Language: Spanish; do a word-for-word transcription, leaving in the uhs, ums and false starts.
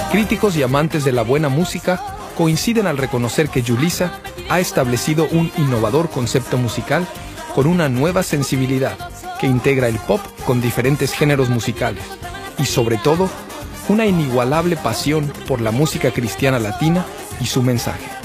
Críticos y amantes de la buena música coinciden al reconocer que Yulisa ha establecido un innovador concepto musical con una nueva sensibilidad que integra el pop con diferentes géneros musicales y, sobre todo, una inigualable pasión por la música cristiana latina y su mensaje.